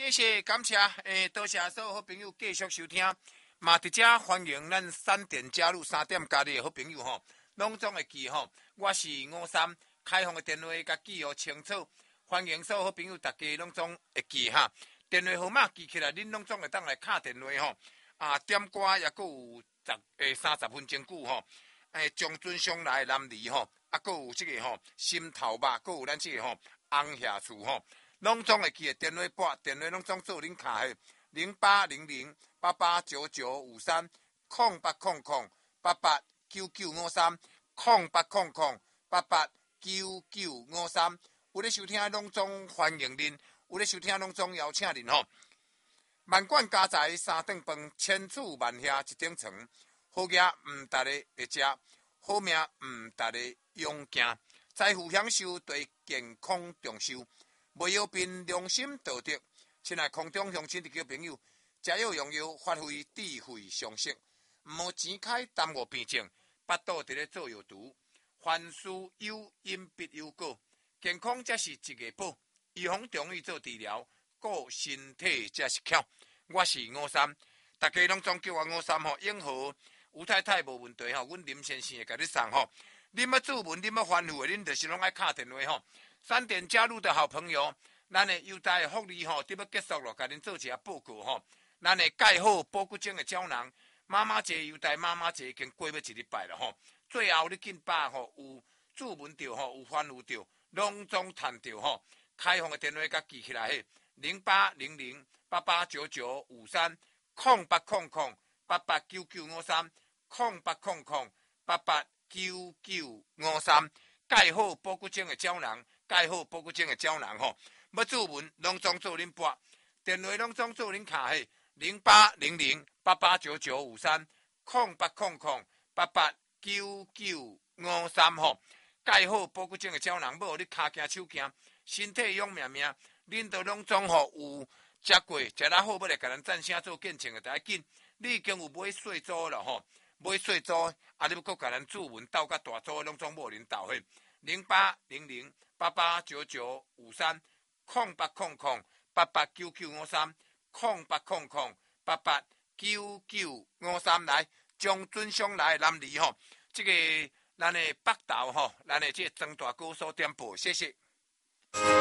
谢谢，感谢，多谢所有好朋友继续收听。嘛，伫遮欢迎咱闪电加入3点家里的好朋友吼，拢总会记吼。我是53，开放的电话甲记号清楚。欢迎所有好朋友，大家拢总会记哈。电话号码记起来，恁拢总会当来敲电话吼。点歌也阁有30分钟久吼。将军上来的南梨吼，阁有这个吼心头肉，阁有咱这个吼红下厝吼。拢总会记的电话拨，电话拢总做恁卡的0800889953，0800889953，有咧收听拢总欢迎恁，有咧收听拢总邀请恁吼。万贯家财三顿饭，千处万厦一顶床。好业毋值得会食，好命毋值得用行。财富享受对健康重视。袂药病，良心道德。亲爱空中乡亲地区朋友，食药用药，发挥智慧常识，毋好钱开耽误病症，巴肚伫咧做药毒。凡事有因必有果，健康才是一个宝。预防重于做治疗，顾身体才是巧。我是53，大家拢总叫我53吼，永和吴太太无问题吼，阮林先生会甲你送吼。恁要注文，恁要欢呼的，恁就是拢爱敲电话吼。3点加入的好朋友，咱的优待福利吼，伫要结束了，甲恁做一下报告吼。咱的钙好保骨精的胶囊，妈妈节优待，妈妈节已经过要1礼拜了吼。最后你紧把吼有注文着吼，有欢呼着，拢总赚着吼。开放的电话甲记起来，0800889953，0800889953，钙好保骨精的胶囊，钙好保骨精的胶囊吼。要注文，拢总做恁拨，电话拢总做恁卡嘿，0800889953，0800889953吼。钙好保骨精的胶囊，要互你骹行手行，身体勇命命，恁都拢总吼有食过，食得好，要来甲咱赞声做见证的，大家紧，你已经有买细组了吼，买细组，你要搁甲咱注文斗甲大组，拢总无恁斗嘿，0800889953，0800889953来，将准上来南梨吼，这个咱的北投吼，咱的这个庄大哥所点播，谢谢。